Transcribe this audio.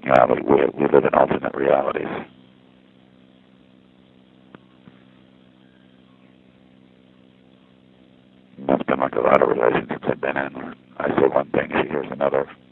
We live in alternate realities. That's been like a lot of relationships I've been in. I say one thing, she hears another.